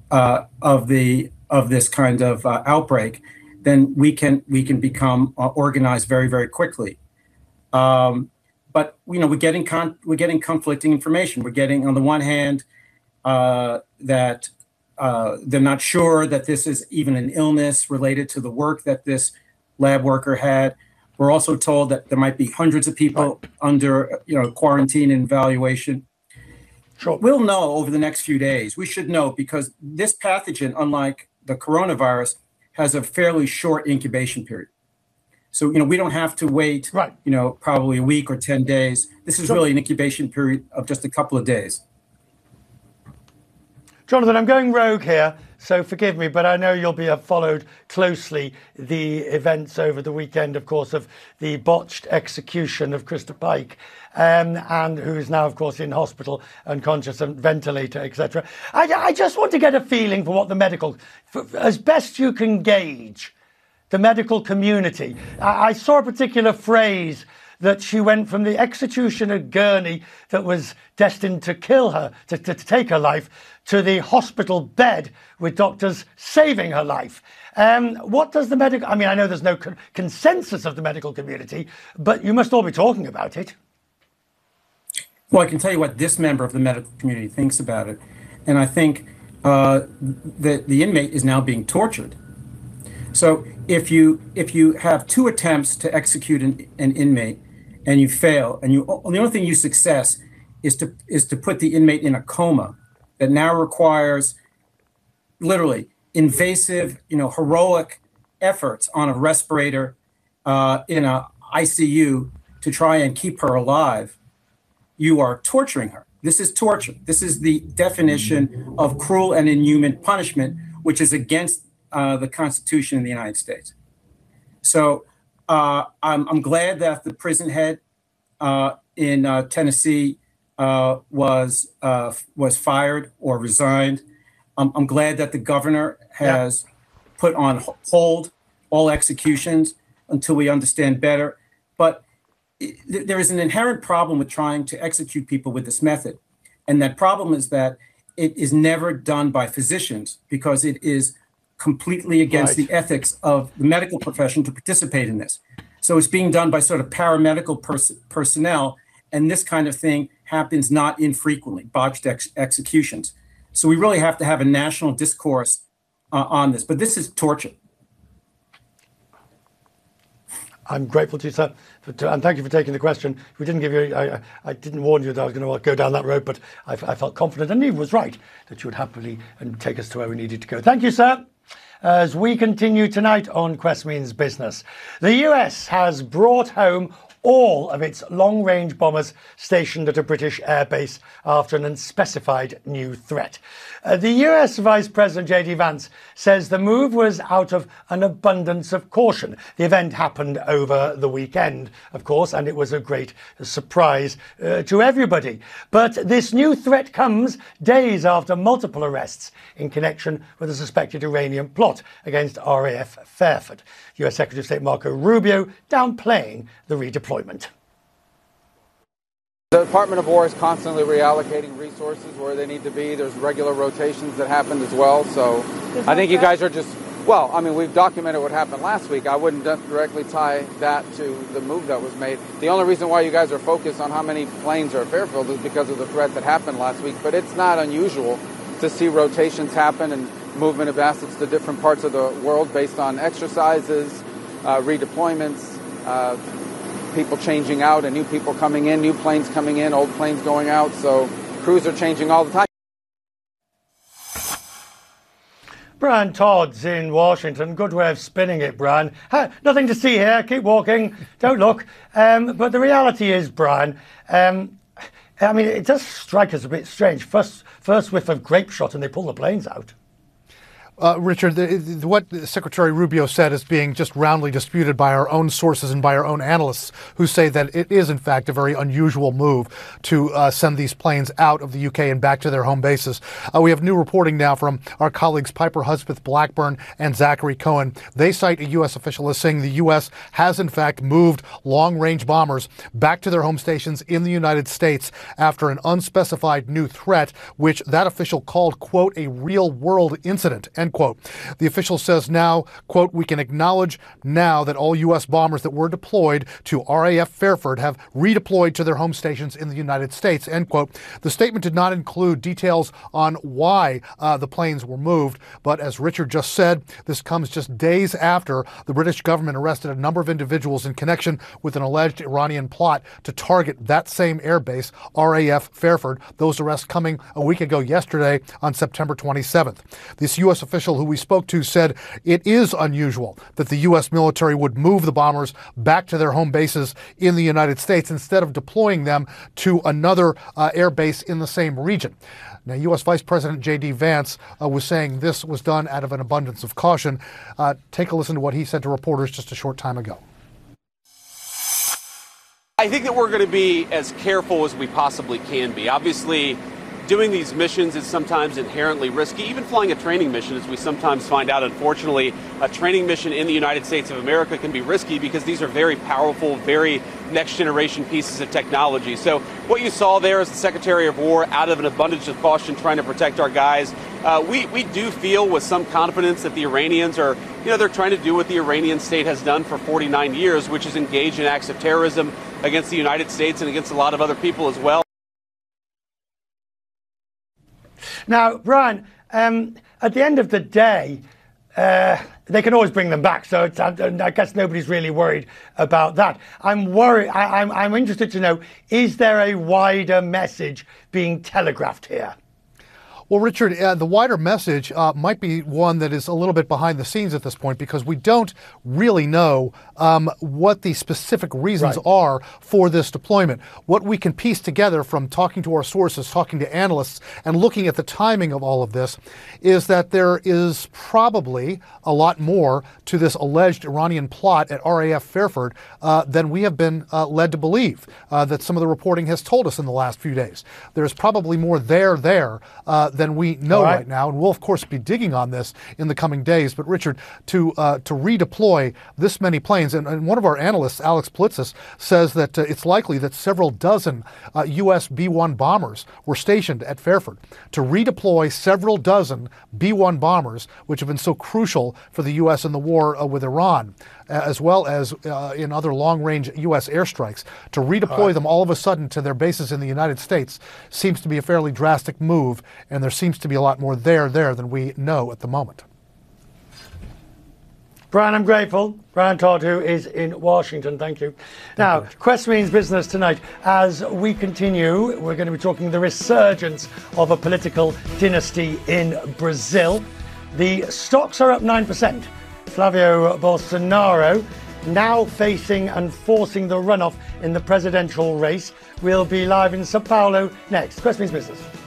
of this kind of outbreak, then we can become organized very, very quickly. But we're getting conflicting information. We're getting, on the one hand, that they're not sure that this is even an illness related to the work that this lab worker had. We're also told that there might be hundreds of people under quarantine and evaluation. Sure. We'll know over the next few days. We should know, because this pathogen, unlike the coronavirus, has a fairly short incubation period. So, we don't have to wait, probably a week or 10 days. This is really an incubation period of just a couple of days. Jonathan, I'm going rogue here, so forgive me, but I know you'll have followed closely the events over the weekend, of course, of the botched execution of Krista Pike, and who is now, of course, in hospital, unconscious and ventilator, etc. I just want to get a feeling for what the medical, as best you can gauge, the medical community. I saw a particular phrase that she went from the execution at Gurney that was destined to kill her, to take her life, to the hospital bed with doctors saving her life. What does the medical... I mean, I know there's no consensus of the medical community, but you must all be talking about it. Well, I can tell you what this member of the medical community thinks about it. And I think that the inmate is now being tortured. So if you have two attempts to execute an inmate and you fail, and the only thing you success is to put the inmate in a coma that now requires literally invasive, heroic efforts on a respirator in a ICU to try and keep her alive, you are torturing her. This is torture. This is the definition of cruel and inhuman punishment, which is against the Constitution in the United States. So I'm glad that the prison head in Tennessee was fired or resigned. I'm glad that the governor has put on hold all executions until we understand better. But there is an inherent problem with trying to execute people with this method. And that problem is that it is never done by physicians, because it is completely against the ethics of the medical profession to participate in this. So it's being done by sort of paramedical personnel, and this kind of thing happens not infrequently, botched executions. So we really have to have a national discourse on this, but this is torture. I'm grateful to you, sir, and thank you for taking the question. We didn't give you, I didn't warn you that I was going to go down that road, but I felt confident, and Eve was right, that you would happily take us to where we needed to go. Thank you, sir. As we continue tonight on Quest Means Business, the US has brought home all of its long-range bombers stationed at a British airbase after an unspecified new threat. The US Vice President J.D. Vance says the move was out of an abundance of caution. The event happened over the weekend, of course, and it was a great surprise to everybody. But this new threat comes days after multiple arrests in connection with a suspected Iranian plot against RAF Fairford. US Secretary of State Marco Rubio downplaying the redeployment. The Department of War is constantly reallocating resources where they need to be. There's regular rotations that happened as well. So I think you guys are just, well, I mean, we've documented what happened last week. I wouldn't directly tie that to the move that was made. The only reason why you guys are focused on how many planes are at Fairfield is because of the threat that happened last week. But it's not unusual to see rotations happen and movement of assets to different parts of the world based on exercises, redeployments, people changing out and new people coming in, new planes coming in, old planes going out. So crews are changing all the time. Brian Todd's in Washington. Good way of spinning it, Brian. Nothing to see here. Keep walking. Don't look. But the reality is, Brian, I mean, it does strike us a bit strange. First whiff of grape shot and they pull the planes out. Richard, what Secretary Rubio said is being just roundly disputed by our own sources and by our own analysts who say that it is, in fact, a very unusual move to send these planes out of the UK and back to their home bases. We have new reporting now from our colleagues Piper Hudspeth Blackburn and Zachary Cohen. They cite a U.S. official as saying the U.S. has, in fact, moved long-range bombers back to their home stations in the United States after an unspecified new threat, which that official called, quote, a real-world incident, end quote. The official says now, quote, we can acknowledge now that all U.S. bombers that were deployed to RAF Fairford have redeployed to their home stations in the United States, end quote. The statement did not include details on why the planes were moved, but as Richard just said, this comes just days after the British government arrested a number of individuals in connection with an alleged Iranian plot to target that same airbase, RAF Fairford. Those arrests coming a week ago yesterday on September 27th. This U.S. official who we spoke to said it is unusual that the U.S. military would move the bombers back to their home bases in the United States instead of deploying them to another air base in the same region. Now, U.S. Vice President J.D. Vance was saying this was done out of an abundance of caution. Take a listen to what he said to reporters just a short time ago. I think that we're going to be as careful as we possibly can be. Obviously, doing these missions is sometimes inherently risky. Even flying a training mission, as we sometimes find out, unfortunately, a training mission in the United States of America can be risky because these are very powerful, very next generation pieces of technology. So what you saw there is the Secretary of War, out of an abundance of caution, trying to protect our guys. We do feel with some confidence that the Iranians are, they're trying to do what the Iranian state has done for 49 years, which is engage in acts of terrorism against the United States and against a lot of other people as well. Now, Brian, at the end of the day, they can always bring them back. So I guess nobody's really worried about that. I'm worried. I'm interested to know, is there a wider message being telegraphed here? Well, Richard, the wider message might be one that is a little bit behind the scenes at this point, because we don't really know what the specific reasons are for this deployment. What we can piece together from talking to our sources, talking to analysts, and looking at the timing of all of this is that there is probably a lot more to this alleged Iranian plot at RAF Fairford than we have been led to believe, that some of the reporting has told us in the last few days. There's probably more there than we know right now, and we'll of course be digging on this in the coming days. But Richard, to redeploy this many planes, and one of our analysts, Alex Politzis, says that it's likely that several dozen U.S. B-1 bombers were stationed at Fairford. To redeploy several dozen B-1 bombers, which have been so crucial for the U.S. in the war with Iran, as well as in other long-range U.S. airstrikes, to redeploy them all of a sudden to their bases in the United States seems to be a fairly drastic move, and there seems to be a lot more there than we know at the moment. Brian, I'm grateful. Brian Todd, who is in Washington. Thank you. Now, Quest means business tonight. As we continue, we're going to be talking the resurgence of a political dynasty in Brazil. The stocks are up 9%. Flavio Bolsonaro now facing and forcing the runoff in the presidential race. We'll be live in Sao Paulo next. Quest means business.